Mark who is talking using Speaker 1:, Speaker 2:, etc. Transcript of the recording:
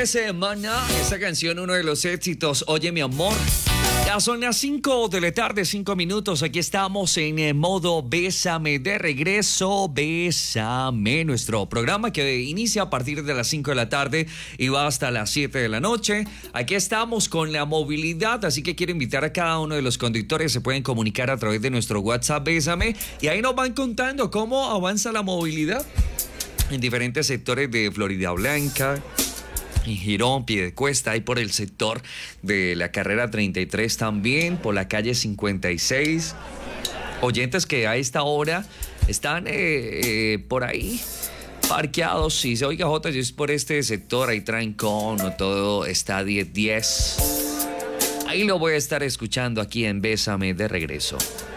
Speaker 1: ese Maná, esa canción, uno de los éxitos, Oye mi amor. Ya son las 5 de la tarde, 5 minutos. Aquí estamos en modo Bésame de regreso. Bésame, nuestro programa que inicia a partir de las 5 de la tarde y va hasta las 7 de la noche. Aquí estamos con la movilidad, así que quiero invitar a cada uno de los conductores. Se pueden comunicar a través de nuestro WhatsApp Bésame y ahí nos van contando cómo avanza la movilidad en diferentes sectores de Florida Blanca, en Girón, Piedecuesta, y por el sector de la carrera 33 también, por la calle 56. Oyentes que a esta hora están por ahí parqueados. Si se oiga J, yo es por este sector, ahí trancón, no todo está 10-10. Ahí lo voy a estar escuchando aquí en Bésame de regreso.